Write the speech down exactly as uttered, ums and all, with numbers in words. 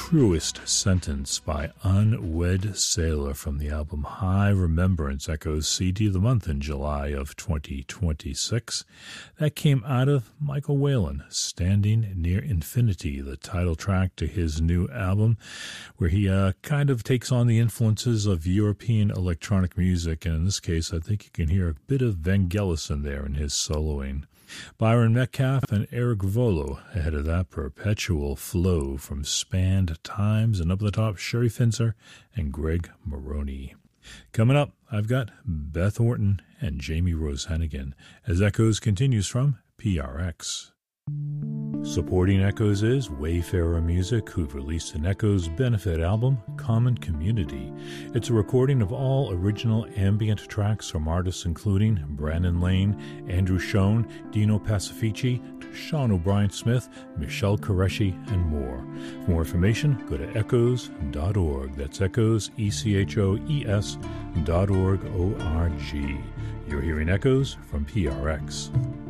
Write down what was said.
Truest Sentence by Unwed Sailor from the album High Remembrance, Echoes C D of the Month in July of twenty twenty-six. That came out of Michael Whalen, Standing Near Infinity, the title track to his new album, where he uh, kind of takes on the influences of European electronic music, and in this case I think you can hear a bit of Vangelis in there in his soloing. Byron Metcalf and Eric Volo ahead of that, Perpetual Flow from Spanned Times, and up at the top, Sherry Finzer and Greg Maroney. Coming up, I've got Beth Orton and Jamie Rose Hannigan as Echoes continues from P R X. Supporting Echoes is Wayfarer Music, who've released an Echoes benefit album, Common Community. It's a recording of all original ambient tracks from artists including Brandon Lane, Andrew Schoen, Dino Pacifici, Sean O'Brien Smith, Michelle Qureshi, and more. For more information, go to echoes dot org. That's Echoes, E C H O E S dot org, O R G. You're hearing Echoes from P R X.